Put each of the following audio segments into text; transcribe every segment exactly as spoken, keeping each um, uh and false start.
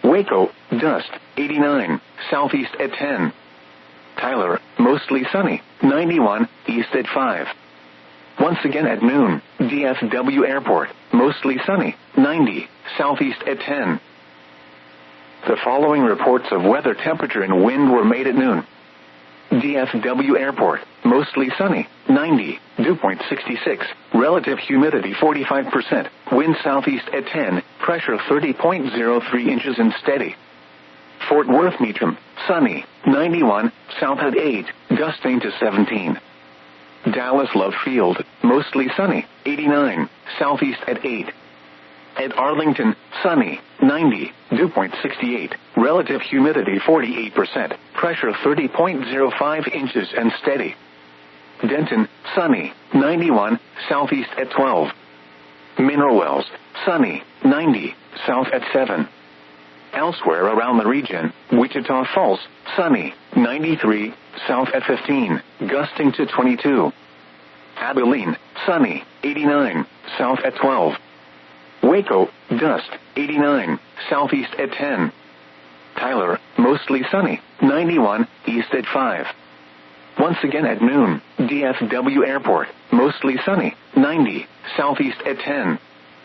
Waco, dust, eighty-nine, southeast at ten. Tyler, mostly sunny, ninety-one, east at five. Once again at noon, D F W Airport, mostly sunny, ninety, southeast at ten. The following reports of weather, temperature, and wind were made at noon. D F W Airport, mostly sunny, ninety, dew point sixty-six, relative humidity forty-five percent, wind southeast at ten, pressure thirty point zero three inches and steady. Fort Worth Meacham, sunny, ninety-one, south at eight, gusting to seventeen. Dallas Love Field, mostly sunny, eighty-nine, southeast at eight. At Arlington, sunny, ninety, dew point sixty-eight, relative humidity forty-eight percent, pressure thirty point zero five inches and steady. Denton, sunny, ninety-one, southeast at twelve. Mineral Wells, sunny, ninety, south at seven. Elsewhere around the region, Wichita Falls, sunny, ninety-three, south at fifteen, gusting to twenty-two. Abilene, sunny, eighty-nine, south at twelve. Waco, dust, eighty-nine, southeast at ten. Tyler, mostly sunny, ninety-one, east at five. Once again at noon, D F W Airport, mostly sunny, ninety, southeast at ten.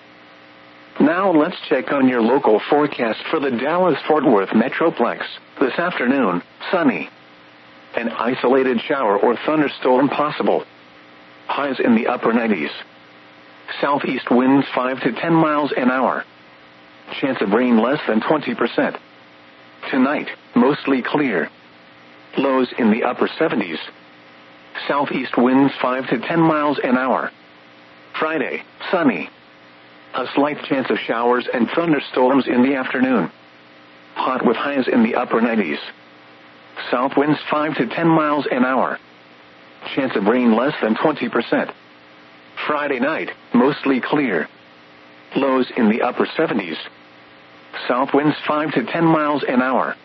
Now let's check on your local forecast for the Dallas-Fort Worth Metroplex. This afternoon, sunny. An isolated shower or thunderstorm possible. Highs in the upper nineties. Southeast winds five to ten miles an hour. Chance of rain less than twenty percent. Tonight, mostly clear. Lows in the upper seventies. Southeast winds five to ten miles an hour. Friday, sunny. A slight chance of showers and thunderstorms in the afternoon. Hot with highs in the upper nineties. South winds five to ten miles an hour. Chance of rain less than twenty percent. Friday night, mostly clear. Lows in the upper seventies. South winds five to ten miles an hour.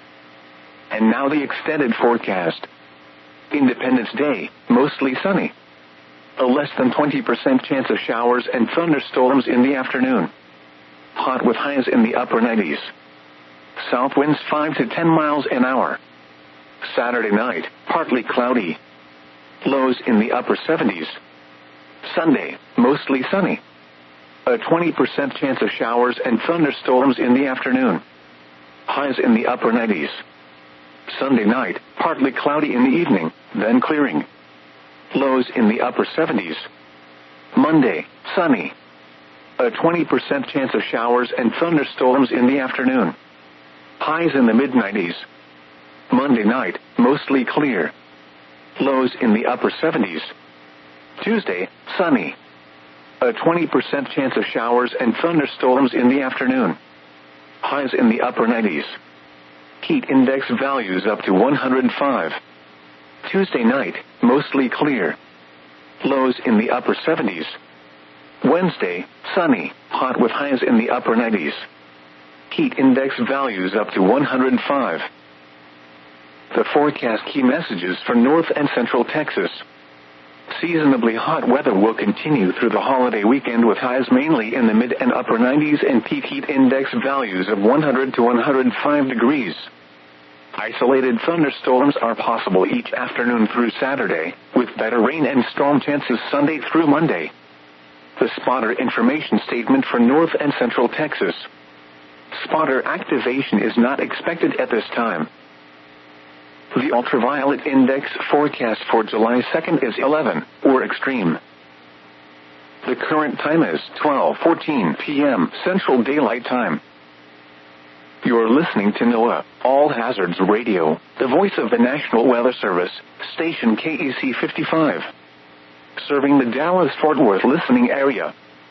And now the extended forecast. Independence Day, mostly sunny. A less than twenty percent chance of showers and thunderstorms in the afternoon. Hot with highs in the upper nineties. South winds five to ten miles an hour. Saturday night, partly cloudy. Lows in the upper seventies. Sunday, mostly sunny. A twenty percent chance of showers and thunderstorms in the afternoon. Highs in the upper nineties. Sunday night, partly cloudy in the evening, then clearing. Lows in the upper seventies. Monday, sunny. A twenty percent chance of showers and thunderstorms in the afternoon. Highs in the mid nineties. Monday night, mostly clear. Lows in the upper seventies. Tuesday, sunny. A twenty percent chance of showers and thunderstorms in the afternoon. Highs in the upper nineties. Heat index values up to one hundred five. Tuesday night, mostly clear. Lows in the upper seventies. Wednesday, sunny, hot with highs in the upper nineties. Heat index values up to one hundred five. The forecast key messages for North and Central Texas. Seasonably hot weather will continue through the holiday weekend with highs mainly in the mid and upper nineties and peak heat index values of one hundred to one hundred five degrees. Isolated thunderstorms are possible each afternoon through Saturday, with better rain and storm chances Sunday through Monday. The spotter information statement for North and Central Texas. Spotter activation is not expected at this time. The ultraviolet index forecast for July second is eleven, or extreme. The current time is twelve fourteen p.m. Central Daylight Time. You're listening to NOAA, All Hazards Radio, the voice of the National Weather Service, station K E C fifty-five. Serving the Dallas-Fort Worth listening area.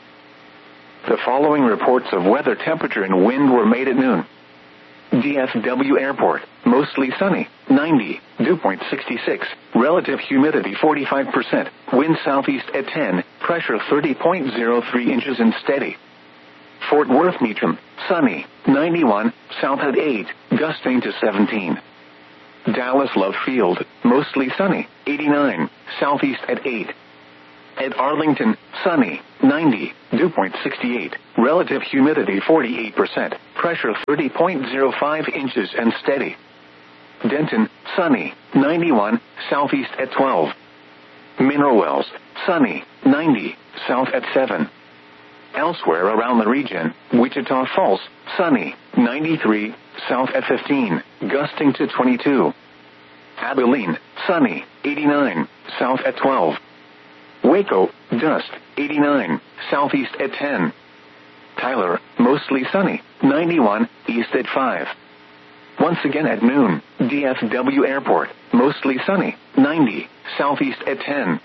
The following reports of weather, temperature, and wind were made at noon. D F W Airport, mostly sunny, ninety, dew point sixty-six, relative humidity forty-five percent, wind southeast at ten, pressure thirty point zero three inches and steady. Fort Worth Meacham, sunny, ninety-one, south at eight, gusting to seventeen. Dallas Love Field, mostly sunny, eighty-nine, southeast at eight. At Arlington, sunny, ninety, dew point sixty-eight, relative humidity forty-eight percent, pressure thirty point zero five inches and steady. Denton, sunny, ninety-one, southeast at twelve. Mineral Wells, sunny, ninety, south at seven. Elsewhere around the region, Wichita Falls, sunny, ninety-three, south at fifteen, gusting to twenty-two. Abilene, sunny, eighty-nine, south at twelve. Waco, dust, eighty-nine, southeast at ten. Tyler, mostly sunny, ninety-one, east at five. Once again at noon, D F W Airport, mostly sunny, ninety, southeast at ten.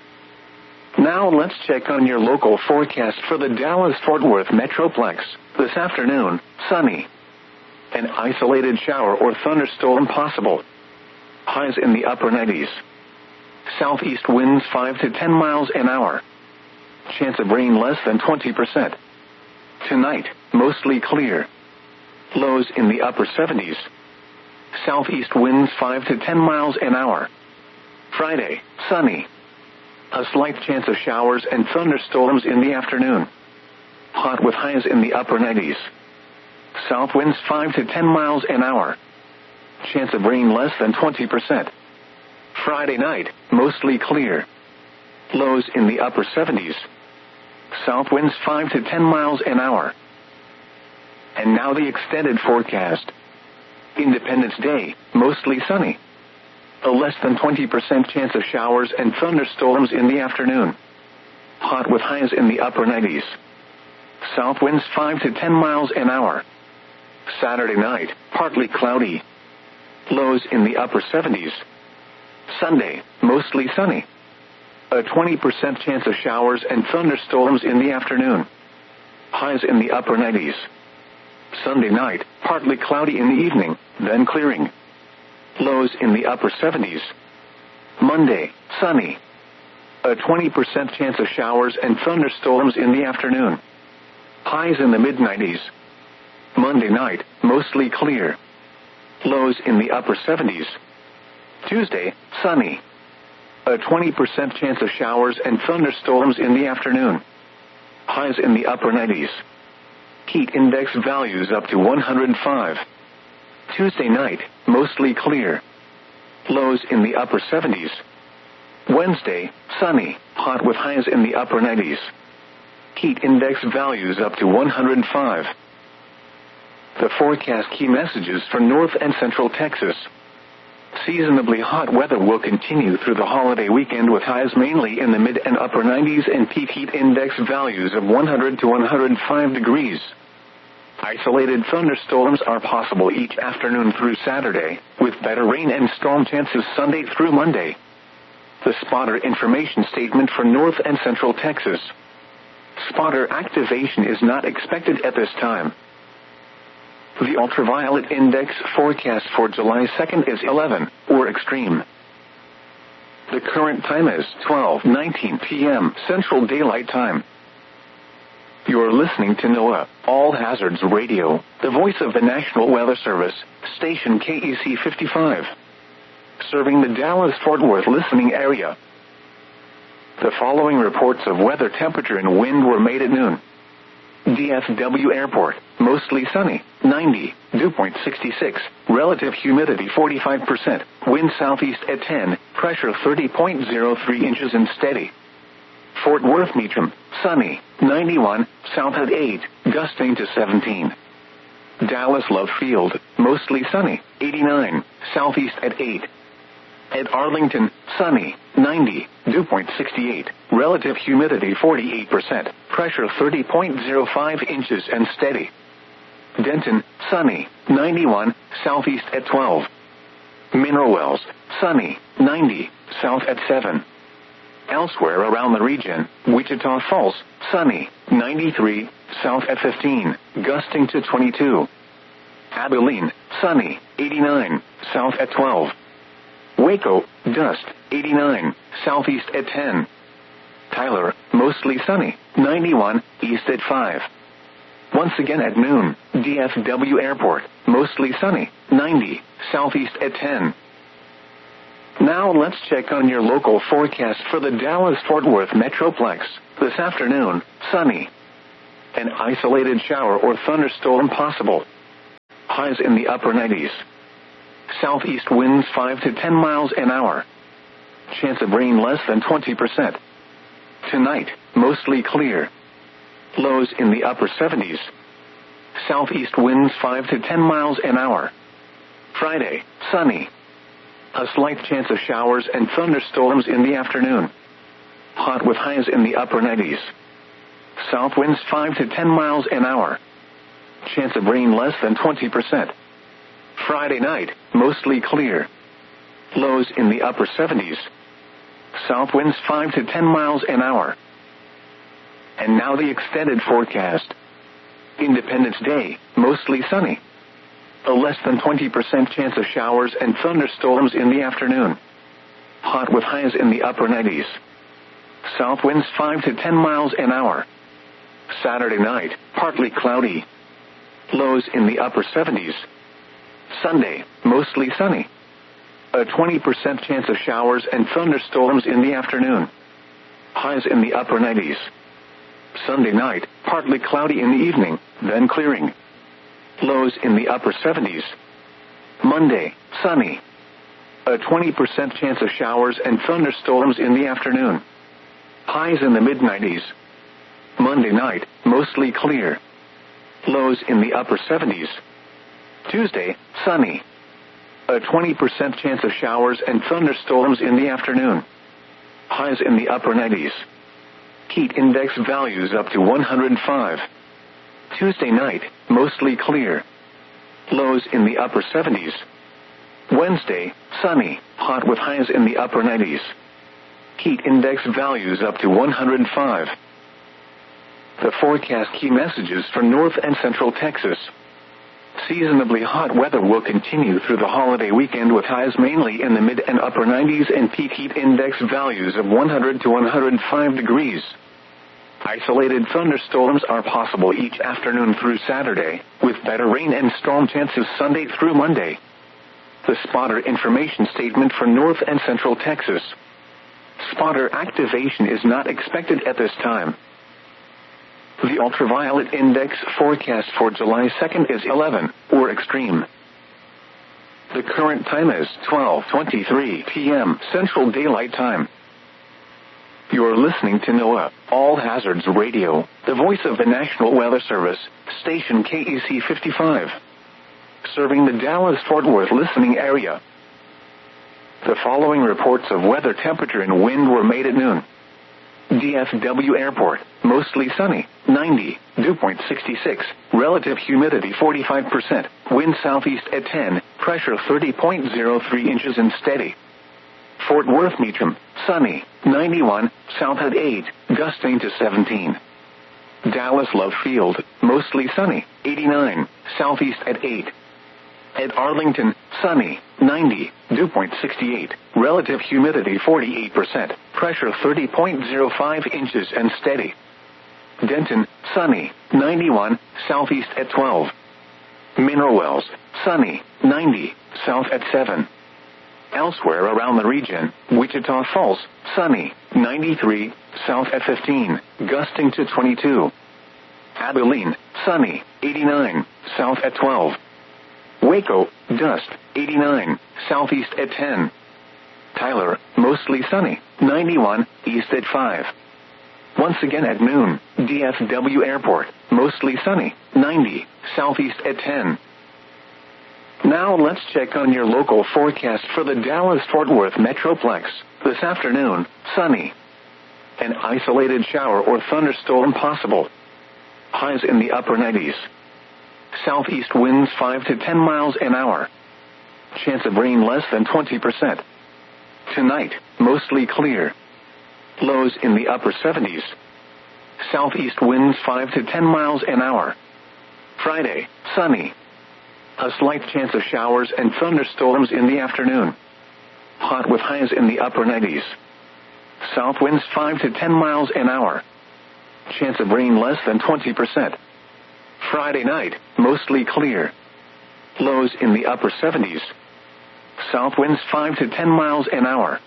Now let's check on your local forecast for the Dallas-Fort Worth Metroplex. This afternoon, sunny. An isolated shower or thunderstorm possible. Highs in the upper nineties. Southeast winds five to ten miles an hour. Chance of rain less than twenty percent. Tonight, mostly clear. Lows in the upper seventies. Southeast winds five to ten miles an hour. Friday, sunny. A slight chance of showers and thunderstorms in the afternoon. Hot with highs in the upper nineties. South winds five to ten miles an hour. Chance of rain less than twenty percent. Friday night, mostly clear. Lows in the upper seventies. South winds five to ten miles an hour. And now the extended forecast. Independence Day, mostly sunny. A less than twenty percent chance of showers and thunderstorms in the afternoon. Hot with highs in the upper nineties. South winds five to ten miles an hour. Saturday night, partly cloudy. Lows in the upper seventies. Sunday, mostly sunny. A twenty percent chance of showers and thunderstorms in the afternoon. Highs in the upper nineties. Sunday night, partly cloudy in the evening, then clearing. Lows in the upper seventies. Monday, sunny. A twenty percent chance of showers and thunderstorms in the afternoon. Highs in the mid nineties. Monday night, mostly clear. Lows in the upper seventies. Tuesday, sunny. A twenty percent chance of showers and thunderstorms in the afternoon. Highs in the upper nineties. Heat index values up to one hundred five. Tuesday night, mostly clear. Lows in the upper seventies. Wednesday, sunny, hot with highs in the upper nineties. Heat index values up to one hundred five. The forecast key messages for North and Central Texas. Seasonably hot weather will continue through the holiday weekend with highs mainly in the mid and upper nineties and peak heat index values of one hundred to one hundred five degrees. Isolated thunderstorms are possible each afternoon through Saturday, with better rain and storm chances Sunday through Monday. The spotter information statement for North and Central Texas. Spotter activation is not expected at this time. The ultraviolet index forecast for July second is eleven, or extreme. The current time is twelve nineteen p.m. Central Daylight Time. You're listening to NOAA, All Hazards Radio, the voice of the National Weather Service, station K E C fifty-five. Serving the Dallas-Fort Worth listening area. The following reports of weather, temperature, and wind were made at noon. D F W Airport, mostly sunny, ninety, dew point sixty-six, relative humidity forty-five percent, wind southeast at ten, pressure thirty point zero three inches and steady. Fort Worth Meacham, sunny, ninety-one, south at eight, gusting to seventeen. Dallas Love Field, mostly sunny, eighty-nine, southeast at eight. At Arlington, sunny, ninety, dew point sixty-eight, relative humidity forty-eight percent, pressure thirty point zero five inches and steady. Denton, sunny, ninety-one, southeast at twelve. Mineral Wells, sunny, ninety, south at seven. Elsewhere around the region, Wichita Falls, sunny, ninety-three, south at fifteen, gusting to twenty-two. Abilene, sunny, eighty-nine, south at twelve. Waco, dust, eighty-nine, southeast at ten. Tyler, mostly sunny, ninety-one, east at five. Once again at noon, D F W Airport, mostly sunny, ninety, southeast at ten. Now let's check on your local forecast for the Dallas-Fort Worth Metroplex. This afternoon, sunny. An isolated shower or thunderstorm possible. Highs in the upper nineties. Southeast winds five to ten miles an hour. Chance of rain less than twenty percent. Tonight, mostly clear. Lows in the upper seventies. Southeast winds five to ten miles an hour. Friday, sunny. A slight chance of showers and thunderstorms in the afternoon. Hot with highs in the upper nineties. South winds five to ten miles an hour. Chance of rain less than twenty percent. Friday night, mostly clear. Lows in the upper seventies. South winds five to ten miles an hour. And now the extended forecast. Independence Day, mostly sunny. A less than twenty percent chance of showers and thunderstorms in the afternoon. Hot with highs in the upper nineties. South winds five to ten miles an hour. Saturday night, partly cloudy. Lows in the upper seventies. Sunday, mostly sunny. A twenty percent chance of showers and thunderstorms in the afternoon. Highs in the upper nineties. Sunday night, partly cloudy in the evening, then clearing. Lows in the upper seventies. Monday, sunny. A twenty percent chance of showers and thunderstorms in the afternoon. Highs in the mid nineties. Monday night, mostly clear. Lows in the upper seventies. Tuesday, sunny. A twenty percent chance of showers and thunderstorms in the afternoon. Highs in the upper nineties. Heat index values up to one hundred five. Tuesday night, mostly clear. Lows in the upper seventies. Wednesday, sunny, hot with highs in the upper nineties. Heat index values up to one hundred five. The forecast key messages for North and Central Texas. Seasonably hot weather will continue through the holiday weekend with highs mainly in the mid and upper nineties and peak heat index values of one hundred to one hundred five degrees. Isolated thunderstorms are possible each afternoon through Saturday, with better rain and storm chances Sunday through Monday. The spotter information statement for North and Central Texas. Spotter activation is not expected at this time. The ultraviolet index forecast for July second is eleven, or extreme. The current time is twelve twenty-three p.m. Central Daylight Time. You're listening to NOAA, All Hazards Radio, the voice of the National Weather Service, station K E C fifty-five. Serving the Dallas-Fort Worth listening area. The following reports of weather, temperature, and wind were made at noon. D F W Airport, mostly sunny, ninety, dew point sixty-six, relative humidity forty-five percent, wind southeast at ten, pressure thirty point zero three inches and steady. Fort Worth Meacham, sunny, ninety-one, south at eight, gusting to seventeen. Dallas Love Field, mostly sunny, eighty-nine, southeast at eight. At Arlington, sunny, ninety, dew point sixty-eight, relative humidity forty-eight percent, pressure thirty point zero five inches and steady. Denton, sunny, ninety-one, southeast at twelve. Mineral Wells, sunny, ninety, south at seven. Elsewhere around the region, Wichita Falls, sunny, ninety-three, south at fifteen, gusting to twenty-two. Abilene, sunny, eighty-nine, south at twelve. Waco, dust, eighty-nine, southeast at ten. Tyler, mostly sunny, ninety-one, east at five. Once again at noon, D F W Airport, mostly sunny, ninety, southeast at ten. Now let's check on your local forecast for the Dallas-Fort Worth Metroplex. This afternoon, sunny. An isolated shower or thunderstorm possible. Highs in the upper nineties. Southeast winds five to ten miles an hour. Chance of rain less than twenty percent. Tonight, mostly clear. Lows in the upper seventies. Southeast winds five to ten miles an hour. Friday, sunny. A slight chance of showers and thunderstorms in the afternoon. Hot with highs in the upper nineties. South winds five to ten miles an hour. Chance of rain less than twenty percent. Friday night, mostly clear. Lows in the upper seventies. South winds five to ten miles an hour.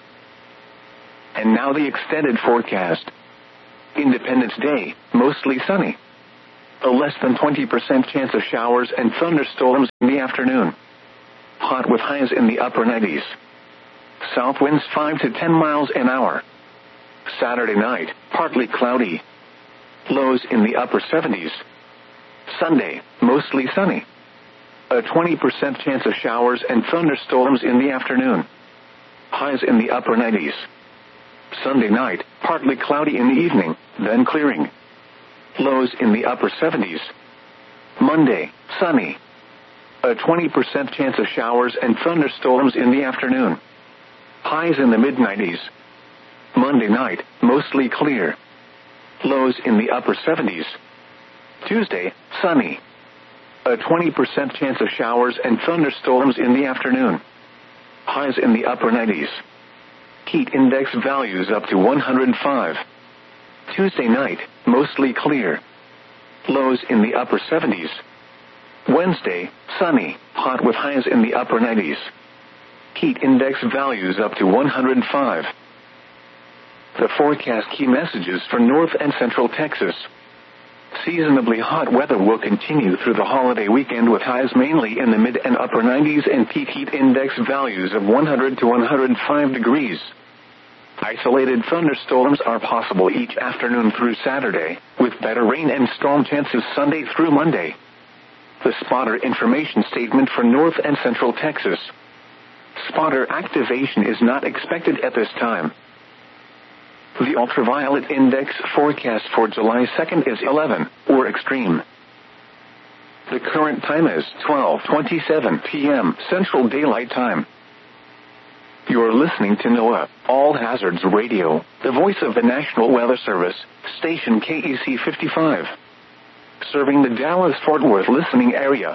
And now the extended forecast. Independence Day, mostly sunny. A less than twenty percent chance of showers and thunderstorms in the afternoon. Hot with highs in the upper nineties. South winds five to ten miles an hour. Saturday night, partly cloudy. Lows in the upper seventies. Sunday, mostly sunny. A twenty percent chance of showers and thunderstorms in the afternoon. Highs in the upper nineties. Sunday night, partly cloudy in the evening, then clearing. Lows in the upper seventies. Monday, sunny. A twenty percent chance of showers and thunderstorms in the afternoon. Highs in the mid nineties. Monday night, mostly clear. Lows in the upper seventies. Tuesday, sunny. A twenty percent chance of showers and thunderstorms in the afternoon. Highs in the upper nineties. Heat index values up to one hundred five. Tuesday night, mostly clear. Lows in the upper seventies. Wednesday, sunny, hot with highs in the upper nineties. Heat index values up to one hundred five. The forecast key messages for North and Central Texas. Seasonably hot weather will continue through the holiday weekend with highs mainly in the mid and upper nineties and peak heat index values of one hundred to one hundred five degrees. Isolated thunderstorms are possible each afternoon through Saturday, with better rain and storm chances Sunday through Monday. The spotter information statement for North and Central Texas. Spotter activation is not expected at this time. The ultraviolet index forecast for July second is eleven, or extreme. The current time is twelve twenty-seven p.m. Central Daylight Time. You're listening to NOAA, All Hazards Radio, the voice of the National Weather Service, station K E C fifty-five. Serving the Dallas-Fort Worth listening area.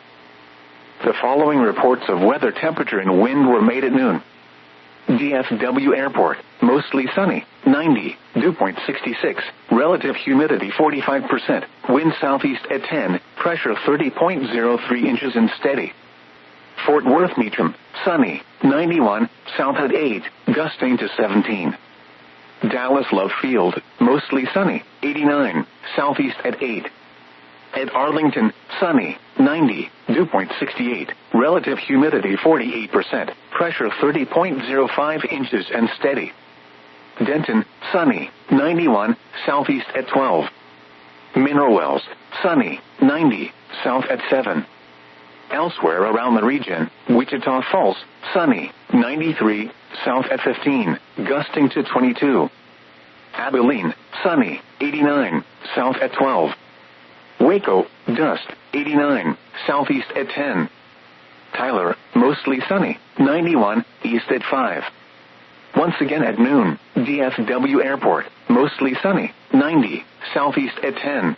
The following reports of weather temperature and wind were made at noon. D F W Airport, mostly sunny, ninety, dew point sixty-six, relative humidity forty-five percent, wind southeast at ten, pressure thirty point zero three inches and steady. Fort Worth Meacham, sunny, ninety-one, south at eight, gusting to seventeen. Dallas Love Field, mostly sunny, eighty-nine, southeast at eight. At Arlington, sunny, ninety, dew point sixty-eight, relative humidity forty-eight percent, pressure thirty point zero five inches and steady. Denton, sunny, ninety-one, southeast at twelve. Mineral Wells, sunny, ninety, south at seven. Elsewhere around the region, Wichita Falls, sunny, ninety-three, south at fifteen, gusting to twenty-two. Abilene, sunny, eighty-nine, south at twelve. Waco, dust, eighty-nine, southeast at ten. Tyler, mostly sunny, ninety-one, east at five. Once again at noon, D F W Airport, mostly sunny, ninety, southeast at ten.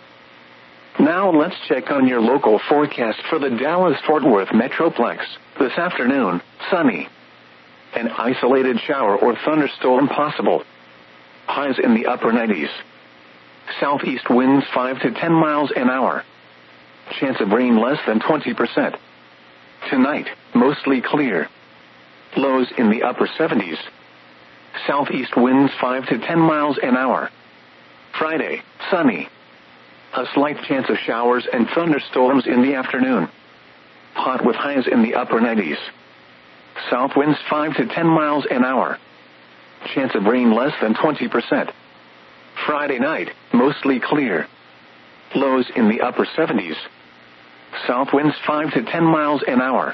Now let's check on your local forecast for the Dallas-Fort Worth Metroplex. This afternoon, sunny. An isolated shower or thunderstorm possible. Highs in the upper nineties. Southeast winds five to ten miles an hour. Chance of rain less than twenty percent. Tonight, mostly clear. Lows in the upper seventies. Southeast winds five to ten miles an hour. Friday, sunny. A slight chance of showers and thunderstorms in the afternoon. Hot with highs in the upper nineties. South winds five to ten miles an hour. Chance of rain less than twenty percent. Friday night, mostly clear. Lows in the upper seventies. South winds five to ten miles an hour.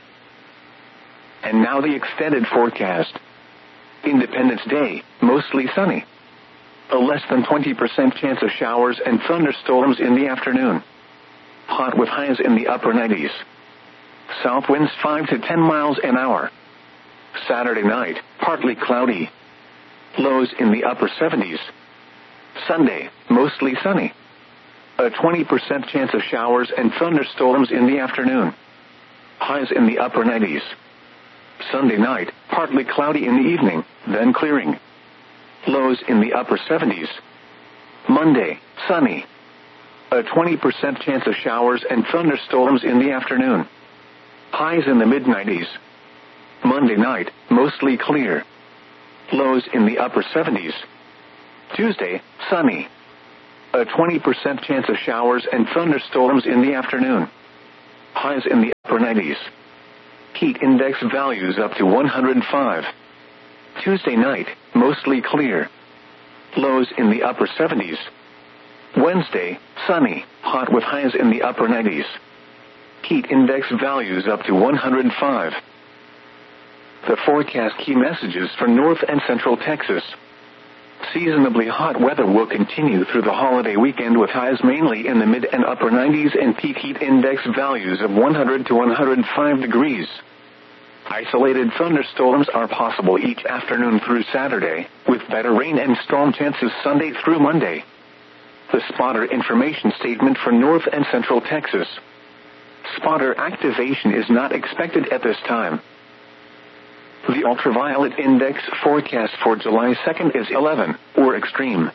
And now the extended forecast. Independence Day, mostly sunny. A less than twenty percent chance of showers and thunderstorms in the afternoon. Hot with highs in the upper nineties. South winds five to ten miles an hour. Saturday night, partly cloudy. Lows in the upper seventies. Sunday, mostly sunny. A twenty percent chance of showers and thunderstorms in the afternoon. Highs in the upper nineties. Sunday night, partly cloudy in the evening, then clearing. Lows in the upper seventies. Monday, sunny. A twenty percent chance of showers and thunderstorms in the afternoon. Highs in the mid nineties. Monday night, mostly clear. Lows in the upper seventies. Tuesday, sunny. A twenty percent chance of showers and thunderstorms in the afternoon. Highs in the upper nineties. Heat index values up to one hundred five. Tuesday night, mostly clear. Lows in the upper seventies. Wednesday, sunny, hot with highs in the upper nineties. Heat index values up to one hundred five. The forecast key messages for North and Central Texas. Seasonably hot weather will continue through the holiday weekend with highs mainly in the mid and upper nineties and peak heat index values of one hundred to one hundred five degrees. Isolated thunderstorms are possible each afternoon through Saturday, with better rain and storm chances Sunday through Monday. The spotter information statement for North and Central Texas. Spotter activation is not expected at this time. The ultraviolet index forecast for July second is eleven, or extreme.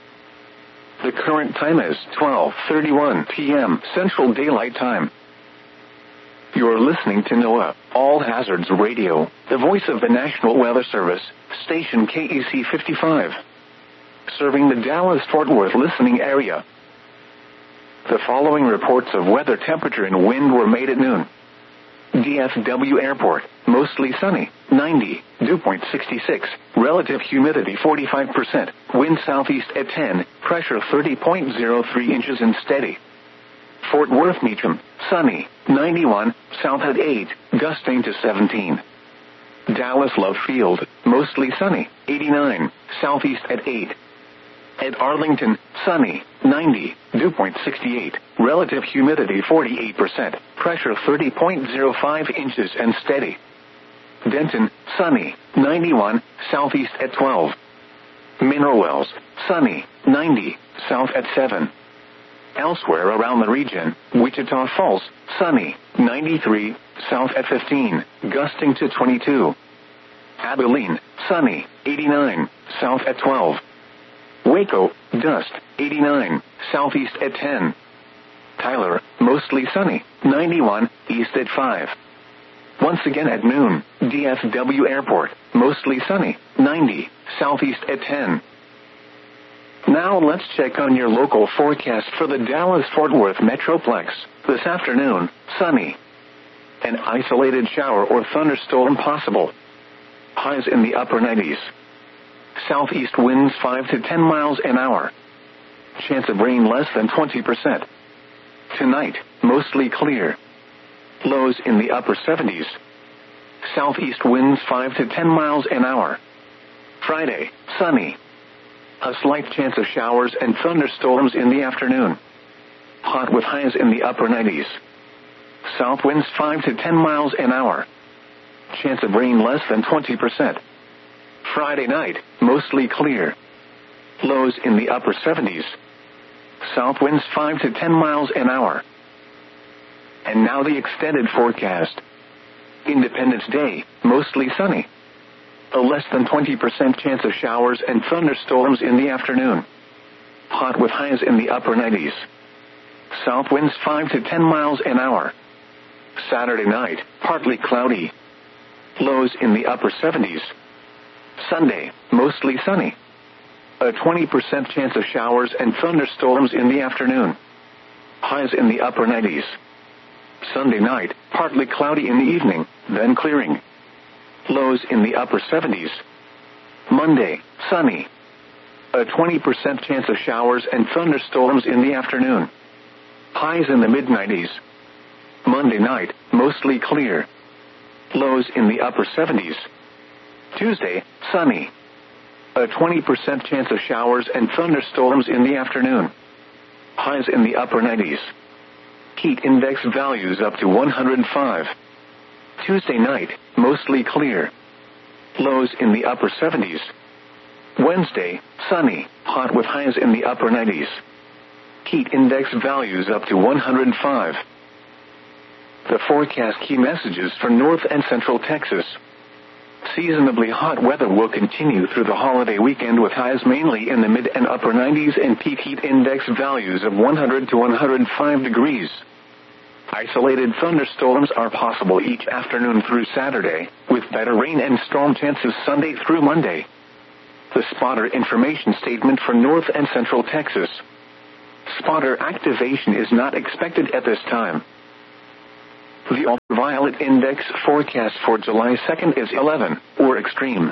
The current time is twelve thirty-one p m Central Daylight Time. You're listening to NOAA, All Hazards Radio, the voice of the National Weather Service, station K E C fifty-five. Serving the Dallas-Fort Worth listening area. The following reports of weather, temperature, and wind were made at noon. D F W Airport, mostly sunny, ninety, dew point sixty-six, relative humidity forty-five percent, wind southeast at ten, pressure thirty point zero three inches and steady. Fort Worth Meacham, sunny, ninety-one, south at eight, gusting to seventeen. Dallas Love Field, mostly sunny, eighty-nine, southeast at eight. At Arlington, sunny, ninety, dew point sixty-eight, relative humidity forty-eight percent, pressure thirty point zero five inches and steady. Denton, sunny, ninety-one, southeast at twelve. Mineral Wells, sunny, ninety, south at seven. Elsewhere around the region, Wichita Falls, sunny, ninety-three, south at fifteen, gusting to twenty-two. Abilene, sunny, eighty-nine, south at twelve. Waco, dust, eighty-nine, southeast at ten. Tyler, mostly sunny, ninety-one, east at five. Once again at noon, D F W Airport, mostly sunny, ninety, southeast at ten. Now let's check on your local forecast for the Dallas-Fort Worth Metroplex. This afternoon, sunny. An isolated shower or thunderstorm possible. Highs in the upper nineties. Southeast winds five to ten miles an hour. Chance of rain less than twenty percent. Tonight, mostly clear. Lows in the upper seventies. Southeast winds five to ten miles an hour. Friday, sunny. A slight chance of showers and thunderstorms in the afternoon. Hot with highs in the upper nineties. South winds five to ten miles an hour. Chance of rain less than twenty percent. Friday night, mostly clear. Lows in the upper seventies. South winds five to ten miles an hour. And now the extended forecast. Independence Day, mostly sunny. A less than twenty percent chance of showers and thunderstorms in the afternoon. Hot with highs in the upper nineties. South winds five to ten miles an hour. Saturday night, partly cloudy. Lows in the upper seventies. Sunday, mostly sunny. A twenty percent chance of showers and thunderstorms in the afternoon. Highs in the upper nineties. Sunday night, partly cloudy in the evening, then clearing. Lows in the upper seventies. Monday, sunny. A twenty percent chance of showers and thunderstorms in the afternoon. Highs in the mid nineties. Monday night, mostly clear. Lows in the upper seventies. Tuesday, sunny. A twenty percent chance of showers and thunderstorms in the afternoon. Highs in the upper nineties. Heat index values up to one hundred five. Tuesday night, mostly clear. Lows in the upper seventies. Wednesday, sunny, hot with highs in the upper nineties. Heat index values up to one hundred five. The forecast key messages for North and Central Texas. Seasonably hot weather will continue through the holiday weekend with highs mainly in the mid and upper nineties and peak heat index values of one hundred to one hundred five degrees. Isolated thunderstorms are possible each afternoon through Saturday, with better rain and storm chances Sunday through Monday. The spotter information statement for North and Central Texas. Spotter activation is not expected at this time. The ultraviolet index forecast for July second is eleven, or extreme.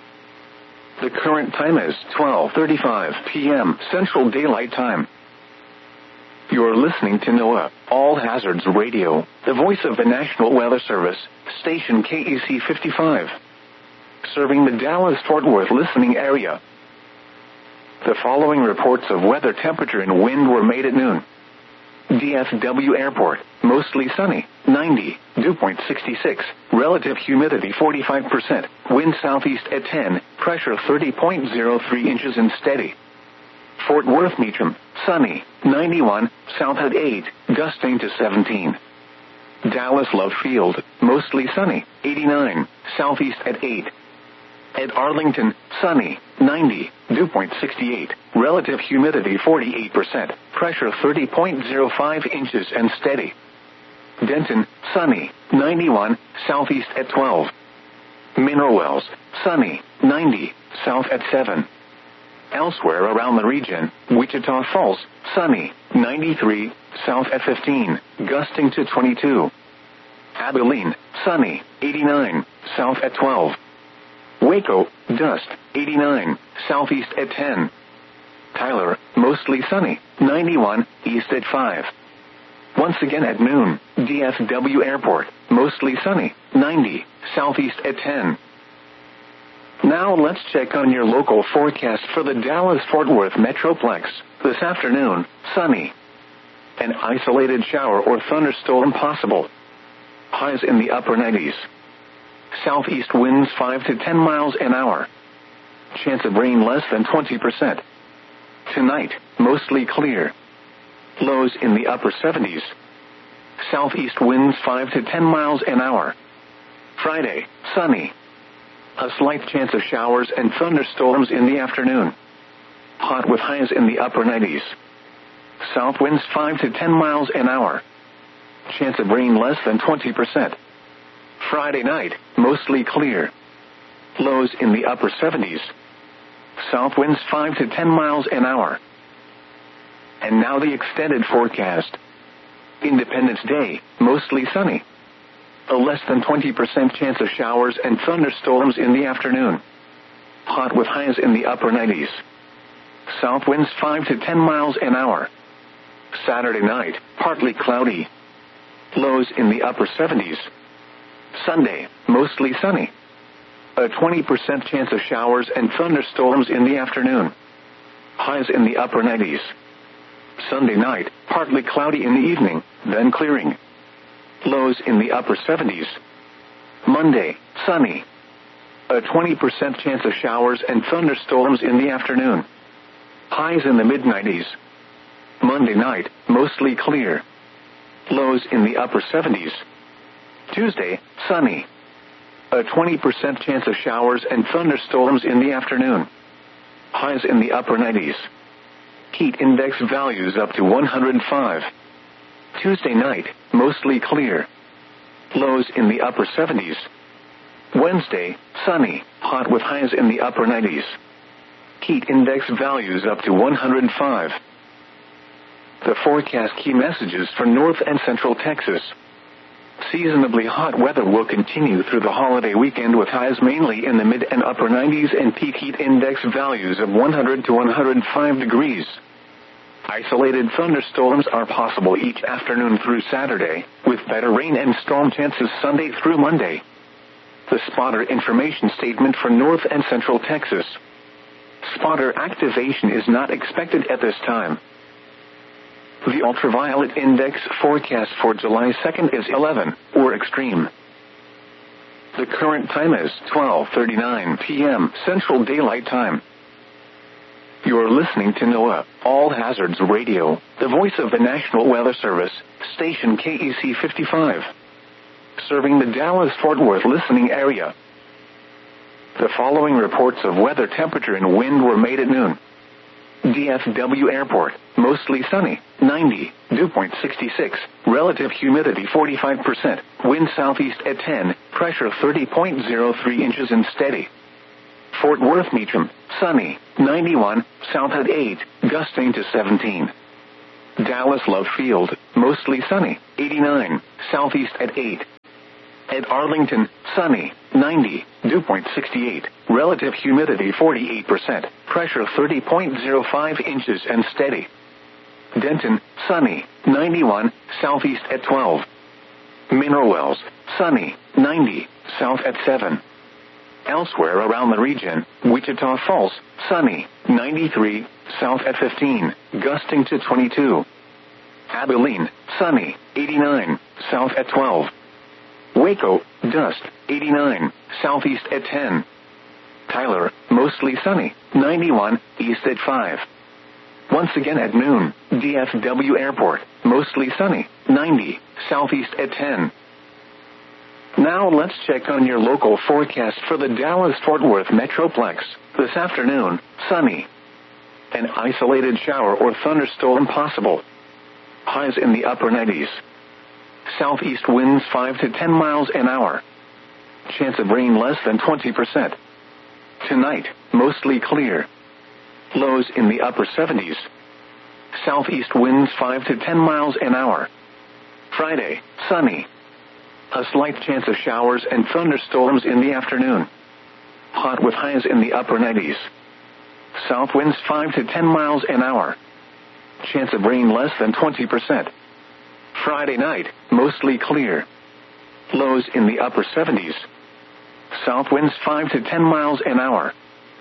The current time is twelve thirty-five p.m. Central Daylight Time. You're listening to NOAA, All Hazards Radio, the voice of the National Weather Service, station K E C fifty-five. Serving the Dallas-Fort Worth listening area. The following reports of weather, temperature, and wind were made at noon. D F W Airport, mostly sunny, ninety, dew point sixty-six, relative humidity forty-five percent, wind southeast at ten, pressure thirty point zero three inches and steady. Fort Worth Meacham, sunny, ninety-one, south at eight, gusting to seventeen. Dallas Love Field, mostly sunny, eighty-nine, southeast at eight. At Arlington, sunny, ninety, dew point sixty-eight, relative humidity forty-eight percent, pressure thirty point zero five inches and steady. Denton, sunny, ninety-one, southeast at twelve. Mineral Wells, sunny, ninety, south at seven. Elsewhere around the region, Wichita Falls, sunny, ninety-three, south at fifteen, gusting to twenty-two. Abilene, sunny, eighty-nine, south at twelve. Waco, dust, eighty-nine, southeast at ten. Tyler, mostly sunny, ninety-one, east at five. Once again at noon, D F W Airport, mostly sunny, ninety, southeast at ten. Now let's check on your local forecast for the Dallas-Fort Worth Metroplex. This afternoon, sunny. An isolated shower or thunderstorm possible. Highs in the upper nineties. Southeast winds five to ten miles an hour. Chance of rain less than twenty percent. Tonight, mostly clear. Lows in the upper seventies. Southeast winds five to ten miles an hour. Friday, sunny. A slight chance of showers and thunderstorms in the afternoon. Hot with highs in the upper nineties. South winds five to ten miles an hour. Chance of rain less than twenty percent. Friday night, mostly clear. Lows in the upper seventies. South winds five to ten miles an hour. And now the extended forecast. Independence Day, mostly sunny. A less than twenty percent chance of showers and thunderstorms in the afternoon. Hot with highs in the upper nineties. South winds five to ten miles an hour. Saturday night, partly cloudy. Lows in the upper seventies. Sunday, mostly sunny. A twenty percent chance of showers and thunderstorms in the afternoon. Highs in the upper nineties. Sunday night, partly cloudy in the evening, then clearing. Lows in the upper seventies. Monday, sunny. A twenty percent chance of showers and thunderstorms in the afternoon. Highs in the mid nineties. Monday night, mostly clear. Lows in the upper seventies. Tuesday, sunny. A twenty percent chance of showers and thunderstorms in the afternoon. Highs in the upper nineties. Heat index values up to one hundred five. Tuesday night, mostly clear. Lows in the upper seventies. Wednesday, sunny, hot with highs in the upper nineties. Heat index values up to one hundred five. The forecast key messages for North and Central Texas. Seasonably hot weather will continue through the holiday weekend with highs mainly in the mid and upper nineties and peak heat index values of one hundred to one hundred five degrees. Isolated thunderstorms are possible each afternoon through Saturday, with better rain and storm chances Sunday through Monday. The spotter information statement for North and Central Texas. Spotter activation is not expected at this time. The ultraviolet index forecast for July second is eleven, or extreme. The current time is twelve thirty-nine p.m. Central Daylight Time. You're listening to NOAA, All Hazards Radio, the voice of the National Weather Service, station K E C fifty-five. Serving the Dallas-Fort Worth listening area. The following reports of weather, temperature, and wind were made at noon. D F W Airport, mostly sunny, ninety, dew point sixty-six, relative humidity forty-five percent, wind southeast at ten, pressure thirty point zero three inches and steady. Fort Worth Meacham, sunny, ninety-one, south at eight, gusting to seventeen. Dallas Love Field, mostly sunny, eighty-nine, southeast at eight. At Arlington, sunny, ninety, dew point sixty-eight, relative humidity forty-eight percent, pressure thirty point zero five inches and steady. Denton, sunny, ninety-one, southeast at twelve. Mineral Wells, sunny, ninety, south at seven. Elsewhere around the region, Wichita Falls, sunny, ninety-three, south at fifteen, gusting to twenty-two. Abilene, sunny, eighty-nine, south at twelve. Waco, dust, eighty-nine, southeast at ten. Tyler, mostly sunny, ninety-one, east at five. Once again at noon, D F W Airport, mostly sunny, ninety, southeast at ten. Now let's check on your local forecast for the Dallas-Fort Worth Metroplex. This afternoon, sunny. An isolated shower or thunderstorm possible. Highs in the upper nineties. Southeast winds five to ten miles an hour. Chance of rain less than twenty percent. Tonight, mostly clear. Lows in the upper seventies. Southeast winds five to ten miles an hour. Friday, sunny. A slight chance of showers and thunderstorms in the afternoon. Hot with highs in the upper nineties. South winds five to ten miles an hour. Chance of rain less than twenty percent. Friday night, mostly clear. Lows in the upper seventies. South winds five to ten miles an hour.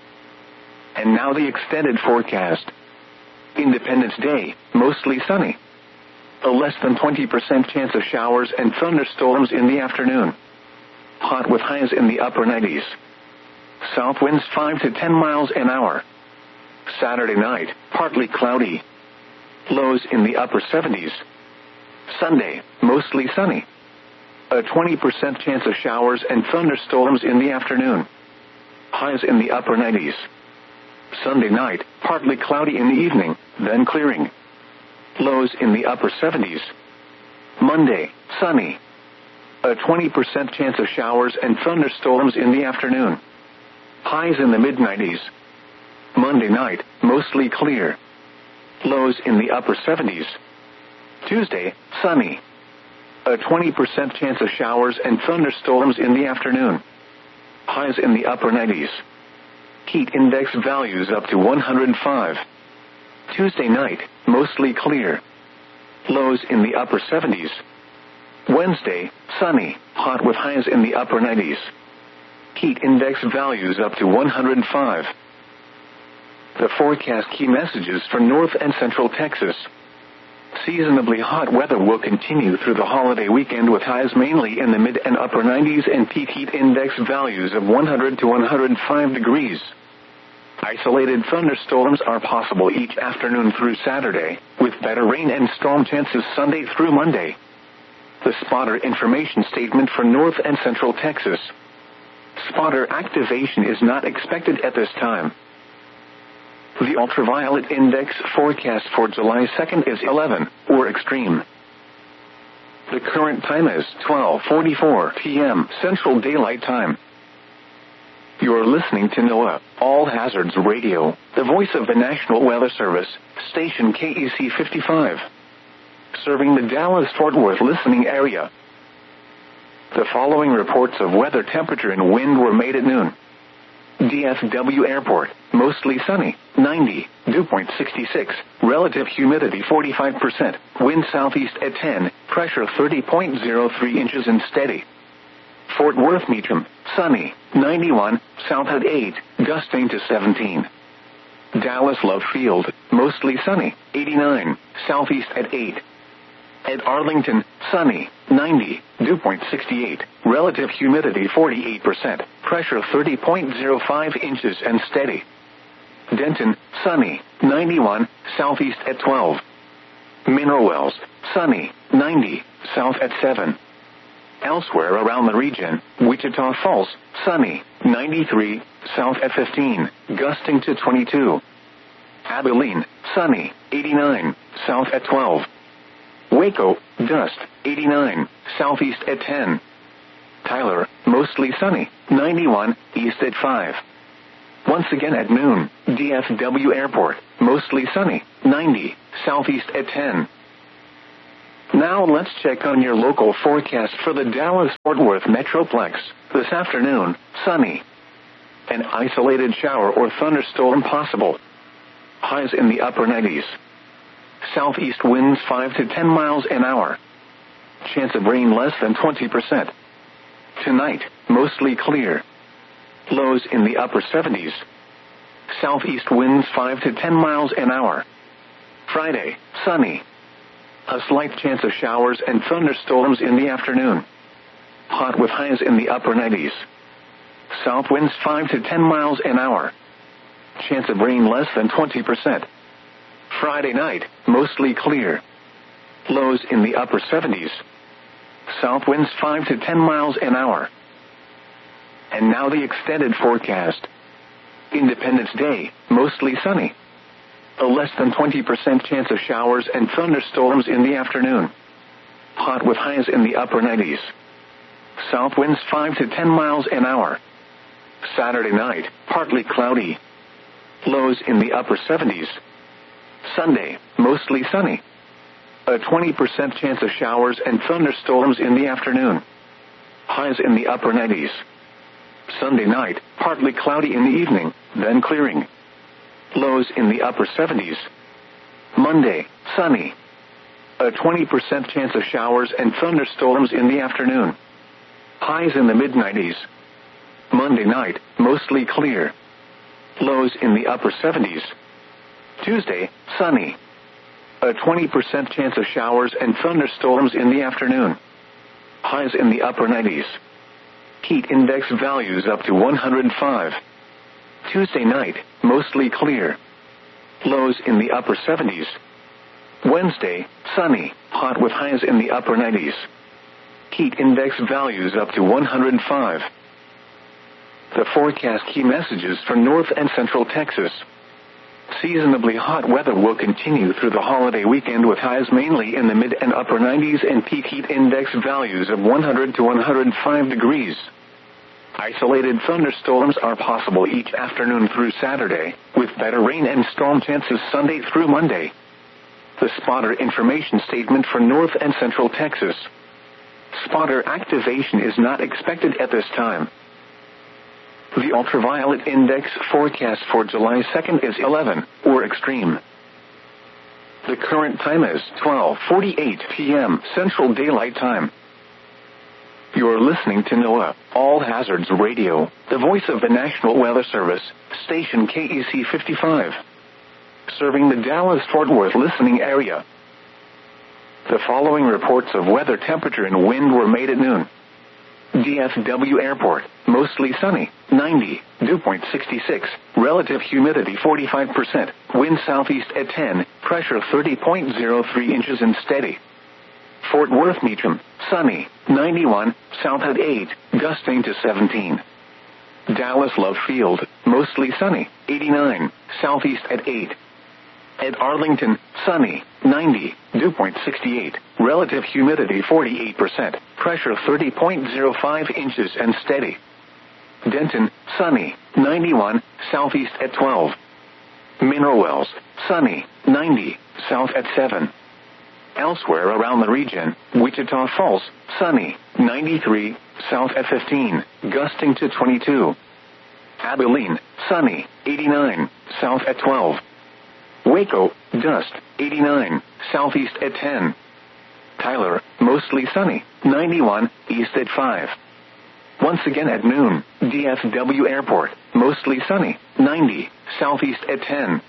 And now the extended forecast. Independence Day, mostly sunny. A less than twenty percent chance of showers and thunderstorms in the afternoon. Hot with highs in the upper nineties. South winds five to ten miles an hour. Saturday night, partly cloudy. Lows in the upper seventies. Sunday, mostly sunny. A twenty percent chance of showers and thunderstorms in the afternoon. Highs in the upper nineties. Sunday night, partly cloudy in the evening, then clearing. Lows in the upper seventies. Monday, sunny. A twenty percent chance of showers and thunderstorms in the afternoon. Highs in the mid nineties. Monday night, mostly clear. Lows in the upper seventies. Tuesday, sunny. A twenty percent chance of showers and thunderstorms in the afternoon. Highs in the upper nineties. Heat index values up to one hundred five. Tuesday night, mostly clear. Lows in the upper seventies. Wednesday, sunny, hot with highs in the upper nineties. Heat index values up to one hundred five. The forecast key messages for North and Central Texas. Seasonably hot weather will continue through the holiday weekend with highs mainly in the mid and upper nineties and peak heat index values of one hundred to one hundred five degrees. Isolated thunderstorms are possible each afternoon through Saturday, with better rain and storm chances Sunday through Monday. The spotter information statement for North and Central Texas. Spotter activation is not expected at this time. The ultraviolet index forecast for July second is eleven, or extreme. The current time is twelve forty-four p.m. Central Daylight Time. You're listening to NOAA, All Hazards Radio, the voice of the National Weather Service, station K E C fifty-five. Serving the Dallas-Fort Worth listening area. The following reports of weather, temperature, and wind were made at noon. D F W Airport, mostly sunny, ninety, dew point sixty-six, relative humidity forty-five percent, wind southeast at ten, pressure thirty point zero three inches and steady. Fort Worth Meacham, sunny, ninety-one, south at eight, gusting to seventeen. Dallas Love Field, mostly sunny, eighty-nine, southeast at eight. At Arlington, sunny, ninety, dew point sixty-eight, relative humidity forty-eight percent, pressure thirty point zero five inches and steady. Denton, sunny, ninety-one, southeast at twelve. Mineral Wells, sunny, ninety, south at seven. Elsewhere around the region, Wichita Falls, sunny, ninety-three, south at fifteen, gusting to twenty-two. Abilene, sunny, eighty-nine, south at twelve. Waco, dust, eighty-nine, southeast at ten. Tyler, mostly sunny, ninety-one, east at five. Once again at noon, D F W Airport, mostly sunny, ninety, southeast at ten. Now let's check on your local forecast for the Dallas-Fort Worth Metroplex. This afternoon, sunny. An isolated shower or thunderstorm possible. Highs in the upper nineties. Southeast winds five to ten miles an hour. Chance of rain less than twenty percent. Tonight, mostly clear. Lows in the upper seventies. Southeast winds five to ten miles an hour. Friday, sunny. A slight chance of showers and thunderstorms in the afternoon. Hot with highs in the upper nineties. South winds five to ten miles an hour. Chance of rain less than twenty percent. Friday night, mostly clear. Lows in the upper seventies. South winds five to ten miles an hour. And now the extended forecast. Independence Day, mostly sunny. A less than twenty percent chance of showers and thunderstorms in the afternoon. Hot with highs in the upper nineties. South winds five to ten miles an hour. Saturday night, partly cloudy. Lows in the upper seventies. Sunday, mostly sunny. A twenty percent chance of showers and thunderstorms in the afternoon. Highs in the upper nineties. Sunday night, partly cloudy in the evening, then clearing. Lows in the upper seventies. Monday, sunny. A twenty percent chance of showers and thunderstorms in the afternoon. Highs in the mid nineties. Monday night, mostly clear. Lows in the upper seventies. Tuesday, sunny. A twenty percent chance of showers and thunderstorms in the afternoon. Highs in the upper nineties. Heat index values up to one hundred five. Tuesday night, mostly clear. Lows in the upper seventies. Wednesday, sunny, hot with highs in the upper nineties. Heat index values up to one hundred five. The forecast key messages for North and Central Texas. Seasonably hot weather will continue through the holiday weekend with highs mainly in the mid and upper nineties and peak heat index values of one hundred to one hundred five degrees. Isolated thunderstorms are possible each afternoon through Saturday, with better rain and storm chances Sunday through Monday. The spotter information statement for North and Central Texas. Spotter activation is not expected at this time. The ultraviolet index forecast for July second is eleven, or extreme. The current time is twelve forty-eight p.m. Central Daylight Time. You're listening to NOAA, All Hazards Radio, the voice of the National Weather Service, station K E C fifty-five. Serving the Dallas-Fort Worth listening area. The following reports of weather, temperature, and wind were made at noon. D F W Airport, mostly sunny, ninety, dew point sixty-six, relative humidity forty-five percent, wind southeast at ten, pressure thirty point zero three inches and steady. Fort Worth Meacham, sunny, ninety-one, south at eight, gusting to seventeen. Dallas Love Field, mostly sunny, eighty-nine, southeast at eight. At Arlington, sunny, ninety, dew point sixty-eight, relative humidity forty-eight percent, pressure thirty point zero five inches and steady. Denton, sunny, ninety-one, southeast at twelve. Mineral Wells, sunny, ninety, south at seven. Elsewhere around the region, Wichita Falls, sunny, ninety-three, south at fifteen, gusting to twenty-two. Abilene, sunny, eighty-nine, south at twelve. Waco, dust, eighty-nine, southeast at ten. Tyler, mostly sunny, ninety-one, east at five. Once again at noon, D F W Airport, mostly sunny, ninety, southeast at ten.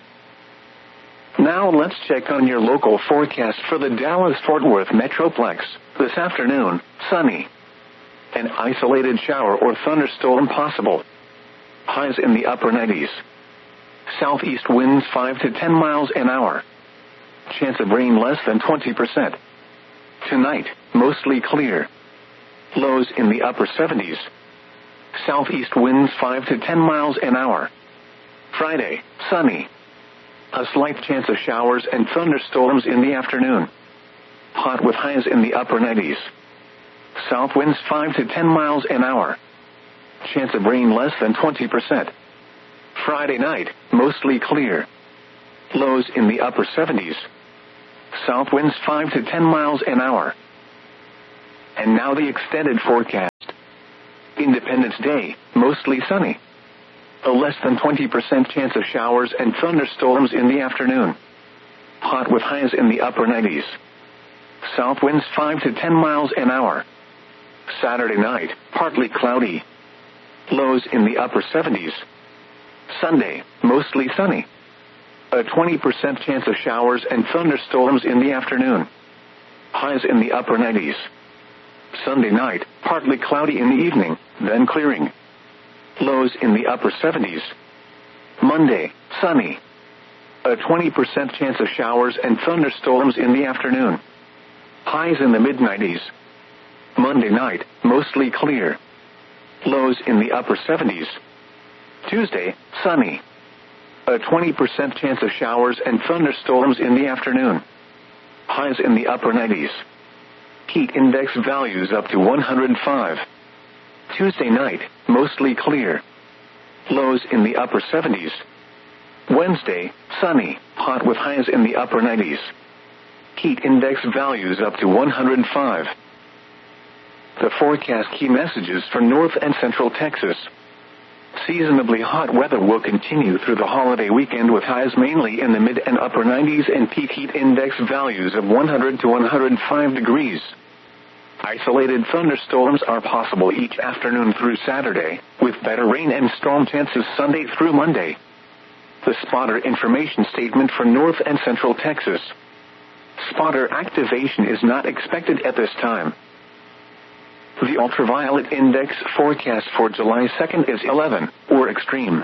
Now let's check on your local forecast for the Dallas-Fort Worth Metroplex. This afternoon, sunny. An isolated shower or thunderstorm possible. Highs in the upper nineties. Southeast winds five to ten miles an hour. Chance of rain less than twenty percent. Tonight, mostly clear. Lows in the upper seventies. Southeast winds five to ten miles an hour. Friday, sunny. A slight chance of showers and thunderstorms in the afternoon. Hot with highs in the upper nineties. South winds five to ten miles an hour. Chance of rain less than twenty percent. Friday night, mostly clear. Lows in the upper seventies. South winds five to ten miles an hour. And now the extended forecast. Independence Day, mostly sunny. A less than twenty percent chance of showers and thunderstorms in the afternoon. Hot with highs in the upper nineties. South winds five to ten miles an hour. Saturday night, partly cloudy. Lows in the upper seventies. Sunday, mostly sunny. A twenty percent chance of showers and thunderstorms in the afternoon. Highs in the upper nineties. Sunday night, partly cloudy in the evening, then clearing. Lows in the upper seventies. Monday, sunny. A twenty percent chance of showers and thunderstorms in the afternoon. Highs in the mid nineties. Monday night, mostly clear. Lows in the upper seventies. Tuesday, sunny. A twenty percent chance of showers and thunderstorms in the afternoon. Highs in the upper nineties. Heat index values up to one hundred five. Tuesday night, mostly clear. Lows in the upper seventies. Wednesday, sunny, hot with highs in the upper nineties. Heat index values up to one hundred five. The forecast key messages for North and Central Texas. Seasonably hot weather will continue through the holiday weekend with highs mainly in the mid and upper nineties and peak heat index values of one hundred to one hundred five degrees. Isolated thunderstorms are possible each afternoon through Saturday, with better rain and storm chances Sunday through Monday. The spotter information statement for North and Central Texas. Spotter activation is not expected at this time. The ultraviolet index forecast for July second is eleven, or extreme.